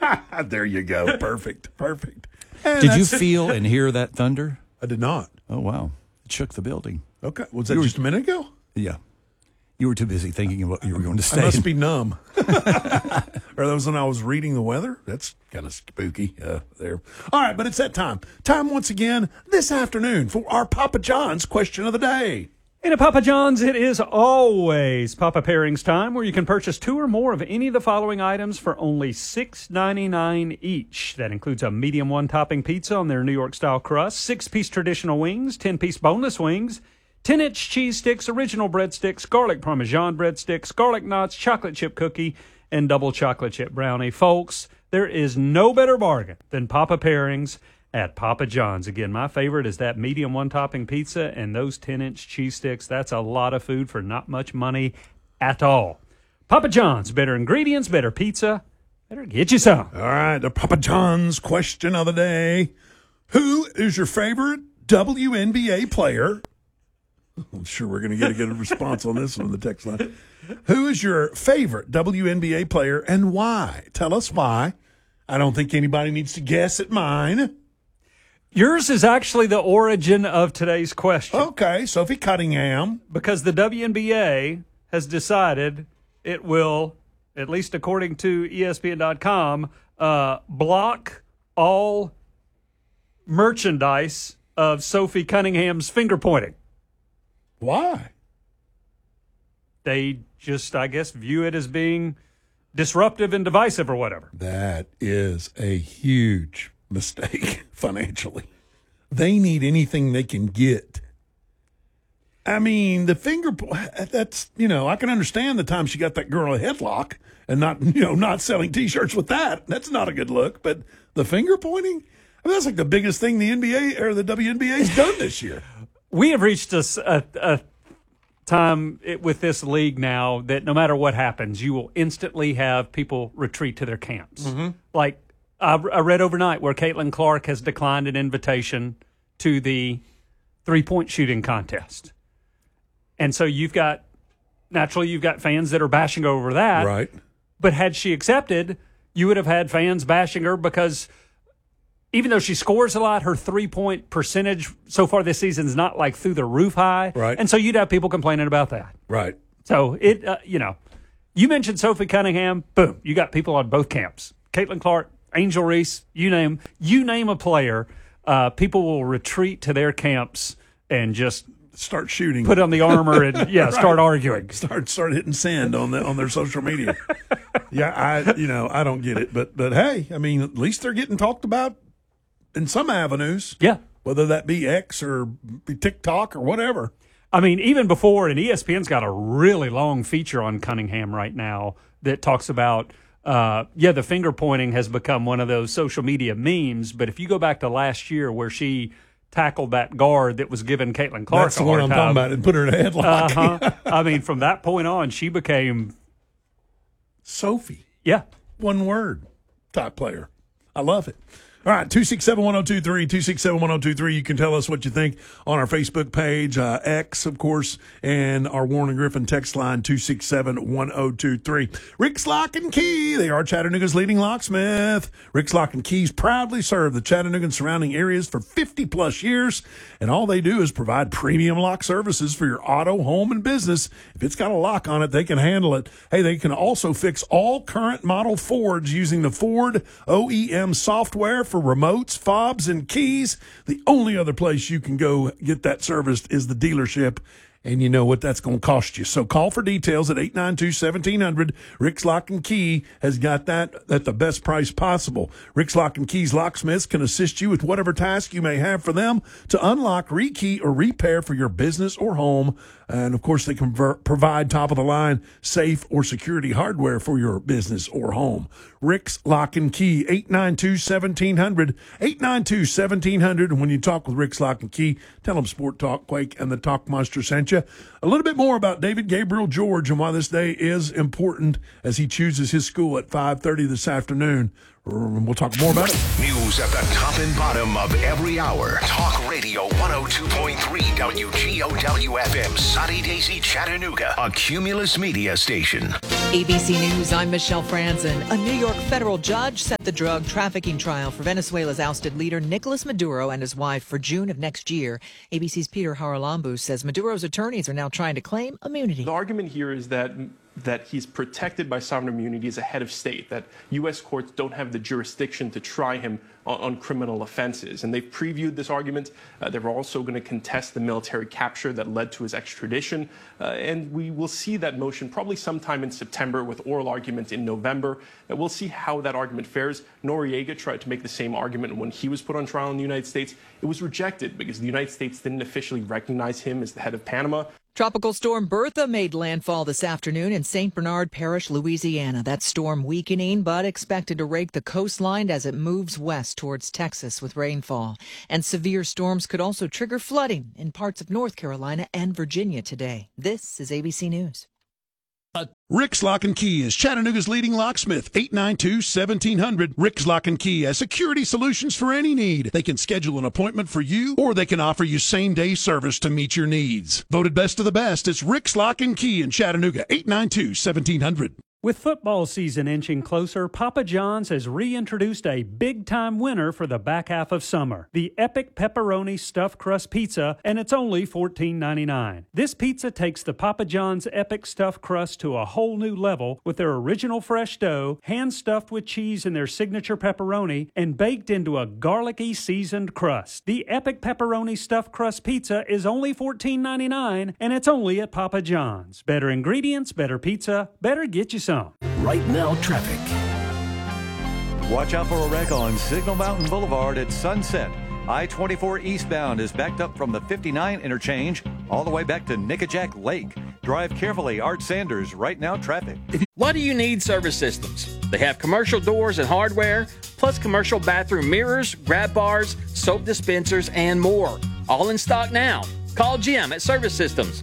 There you go. Perfect. And Did you feel and hear that thunder? I did not. Oh, wow. It shook the building. Okay. Was that just a minute ago? Yeah. You were too busy thinking of what you were going to say. I must be numb. Or that was when I was reading the weather. That's kind of spooky there. All right, but it's that time. Time once again this afternoon for our Papa John's question of the day. And at Papa John's, it is always Papa Pairings time, where you can purchase 2 or more of any of the following items for only $6.99 each. That includes a medium one-topping pizza on their New York-style crust, 6-piece traditional wings, 10-piece boneless wings, 10-inch cheese sticks, original breadsticks, garlic parmesan breadsticks, garlic knots, chocolate chip cookie, and double chocolate chip brownie. Folks, there is no better bargain than Papa Pairings at Papa John's. Again, my favorite is that medium one-topping pizza and those 10-inch cheese sticks. That's a lot of food for not much money at all. Papa John's, better ingredients, better pizza. Better get you some. All right, the Papa John's question of the day. Who is your favorite WNBA player? I'm sure we're going to get a good response on this one on the text line. Who is your favorite WNBA player and why? Tell us why. I don't think anybody needs to guess at mine. Yours is actually the origin of today's question. Okay, Sophie Cunningham. Because the WNBA has decided it will, at least according to ESPN.com, block all merchandise of Sophie Cunningham's finger pointing. Why? They just, I guess, view it as being disruptive and divisive or whatever. That is a huge mistake financially. They need anything they can get. I mean, the finger, that's, I can understand the time she got that girl a headlock and not selling T-shirts with that. That's not a good look. But the finger pointing, I mean, that's like the biggest thing the NBA or the WNBA's done this year. We have reached a time with this league now that no matter what happens, you will instantly have people retreat to their camps. Mm-hmm. Like I read overnight where Caitlin Clark has declined an invitation to the three-point shooting contest. And so you've got fans that are bashing over that. Right. But had she accepted, you would have had fans bashing her because even though she scores a lot, her three-point percentage so far this season is not like through the roof high. Right. And so you'd have people complaining about that. Right. So it, you mentioned Sophie Cunningham, boom, you got people on both camps. Caitlin Clark, Angel Reese, you name a player, people will retreat to their camps and just start shooting, put on the armor, and right. Start arguing, start hitting sand on their social media. Yeah, I don't get it, but hey, I mean, at least they're getting talked about in some avenues. Yeah, whether that be X or be TikTok or whatever. I mean, even before, and ESPN's got a really long feature on Cunningham right now that talks about. The finger pointing has become one of those social media memes. But if you go back to last year where she tackled that guard that was giving Caitlin Clark that's the one I'm talking about, and put her in a headlock. I mean, from that point on, she became Sophie. Yeah. One word. Top player. I love it. All right, 267-1023, 267-1023. You can tell us what you think on our Facebook page, X, of course, and our Warren and Griffin text line, 267-1023. Rick's Lock and Key. They are Chattanooga's leading locksmith. Rick's Lock and Keys proudly serve the Chattanooga and surrounding areas for 50-plus years, and all they do is provide premium lock services for your auto, home, and business. If it's got a lock on it, they can handle it. Hey, they can also fix all current model Fords using the Ford OEM software for remotes, fobs, and keys. The only other place you can go get that serviced is the dealership, and you know what that's going to cost you. So call for details at 892-1700. Rick's Lock and Key has got that at the best price possible. Rick's Lock and Keys locksmiths can assist you with whatever task you may have for them to unlock, rekey, or repair for your business or home. And, of course, they can provide top-of-the-line safe or security hardware for your business or home. Rick's Lock and Key, 892-1700, 892-1700. And when you talk with Rick's Lock and Key, tell them Sport Talk Quake and the Talk Monster sent you. A little bit more about David Gabriel George and why this day is important as he chooses his school at 5:30 this afternoon We'll talk more about it. News at the top and bottom of every hour. Talk Radio 102.3 WGOW-FM, Sunny Daisy, Chattanooga, a Cumulus Media station. ABC News, I'm Michelle Franzen. A New York federal judge set the drug trafficking trial for Venezuela's ousted leader Nicolas Maduro and his wife for June of next year. ABC's Peter Haralambou says Maduro's attorneys are now trying to claim immunity. The argument here is that he's protected by sovereign immunity as a head of state, that U.S. courts don't have the jurisdiction to try him on criminal offenses. And they've previewed this argument. They're also going to contest the military capture that led to his extradition. And we will see that motion probably sometime in September with oral argument in November. And we'll see how that argument fares. Noriega tried to make the same argument when he was put on trial in the United States. It was rejected because the United States didn't officially recognize him as the head of Panama. Tropical storm Bertha made landfall this afternoon in St. Bernard Parish, Louisiana. That storm weakening, but expected to rake the coastline as it moves west towards Texas with rainfall. And severe storms could also trigger flooding in parts of North Carolina and Virginia today. This is ABC News. Rick's Lock and Key is Chattanooga's leading locksmith. 892-1700. Rick's Lock and Key has security solutions for any need. They can schedule an appointment for you, or they can offer you same-day service to meet your needs. Voted best of the best, it's Rick's Lock and Key in Chattanooga. 892-1700. With football season inching closer, Papa John's has reintroduced a big-time winner for the back half of summer, the Epic Pepperoni Stuffed Crust Pizza, and it's only $14.99. This pizza takes the Papa John's Epic Stuffed Crust to a whole new level with their original fresh dough, hand-stuffed with cheese and their signature pepperoni, and baked into a garlicky seasoned crust. The Epic Pepperoni Stuffed Crust Pizza is only $14.99, and it's only at Papa John's. Better ingredients, better pizza, better get you some. Right now, traffic. Watch out for a wreck on Signal Mountain Boulevard at sunset. I-24 eastbound is backed up from the 59 interchange all the way back to Nickajack Lake. Drive carefully. Art Sanders, Right Now Traffic. Why do you need Service Systems? They have commercial doors and hardware, plus commercial bathroom mirrors, grab bars, soap dispensers, and more. All in stock now. Call Jim at Service Systems,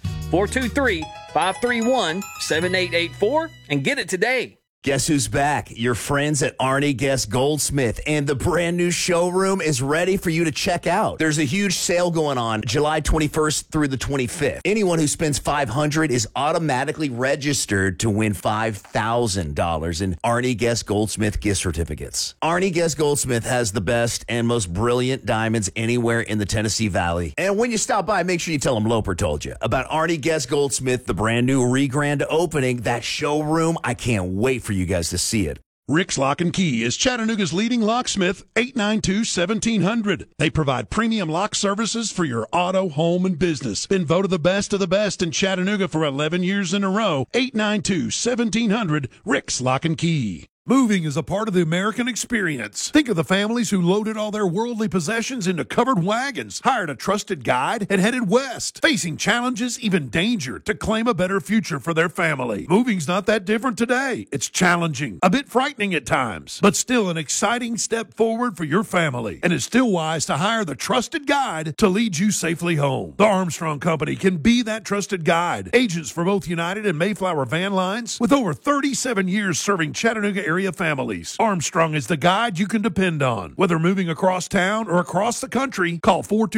423-531-7884, and get it today. Guess who's back? Your friends at Arnie Guest Goldsmith, and the brand new showroom is ready for you to check out. There's a huge sale going on July 21st through the 25th. Anyone who spends $500 is automatically registered to win $5,000 in Arnie Guest Goldsmith gift certificates. Arnie Guest Goldsmith has the best and most brilliant diamonds anywhere in the Tennessee Valley. And when you stop by, make sure you tell them Loper told you about Arnie Guest Goldsmith, the brand new re-grand opening. That showroom, I can't wait for you guys to see it. Rick's Lock and Key is Chattanooga's leading locksmith, 892-1700. They provide premium lock services for your auto, home, and business. Been voted the best of the best in Chattanooga for 11 years in a row. 892-1700, Rick's Lock and Key. Moving is a part of the American experience. Think of the families who loaded all their worldly possessions into covered wagons, hired a trusted guide, and headed west, facing challenges, even danger, to claim a better future for their family. Moving's not that different today. It's challenging, a bit frightening at times, but still an exciting step forward for your family. And it's still wise to hire the trusted guide to lead you safely home. The Armstrong Company can be that trusted guide. Agents for both United and Mayflower van lines with over 37 years serving Chattanooga area families. Armstrong is the guide you can depend on. Whether moving across town or across the country, call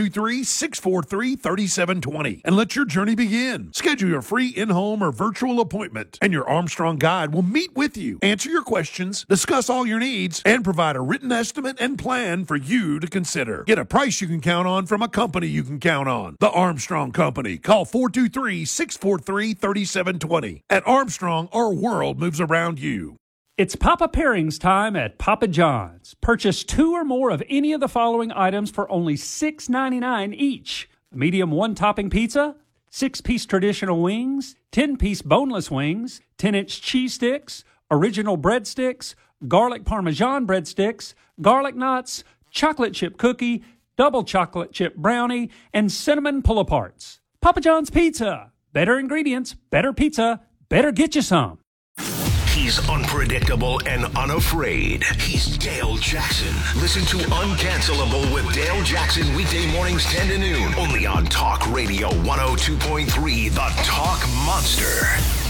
423-643-3720 and let your journey begin. Schedule your free in-home or virtual appointment, and your Armstrong guide will meet with you, answer your questions, discuss all your needs, and provide a written estimate and plan for you to consider. Get a price you can count on from a company you can count on. The Armstrong Company. Call 423-643-3720. At Armstrong, our world moves around you. It's Papa Pairings time at Papa John's. Purchase 2 or more of any of the following items for only $6.99 each. A medium one-topping pizza, 6-piece traditional wings, 10-piece boneless wings, 10-inch cheese sticks, original breadsticks, garlic parmesan breadsticks, garlic knots, chocolate chip cookie, double chocolate chip brownie, and cinnamon pull-aparts. Papa John's Pizza. Better ingredients, better pizza, better get you some. He's unpredictable and unafraid. He's Dale Jackson. Listen to Uncancelable with Dale Jackson weekday mornings 10 to noon. Only on Talk Radio 102.3, The Talk Monster.